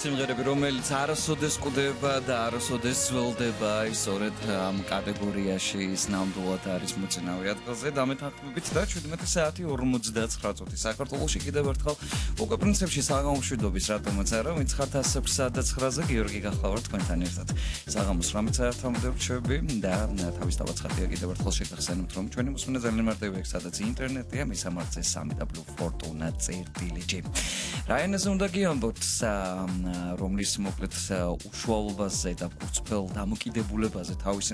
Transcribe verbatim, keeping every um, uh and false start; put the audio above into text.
სიმღერები, რომელიც არასოდეს კვდება და არასოდეს ძველდება, ისორედ ამ კატეგორიაში ის ნამდვილად არის მოწინავე ადგილზე. დამეთანხმებით და შვიდმეტი საათი ორმოცდაცხრა წუთი საქართველოში კიდევ ერთხელ უკვე პრინციპში საღამოს მშვიდობის რატომაც არა, ვინც ხართ ასე საათი ცხრაზე გიორგი გახლავართ თქვენთან ერთად. საღამოს რამე საათამდე რჩები და თავის დავაცხადია კიდევ ერთხელ შეგახსენებთ, რომ ჩვენი მოსმენა ძალიან მარტივია, სადაც ინტერნეტია, მისამართზე სამი დაბლიუ ფორტუნა წერტილი ჯი. რაიანაზე უნდა გიამბოთ, რომლის მოკლედ უშუალობაზე და კურწფელ დამოკიდებულებაზე თავისი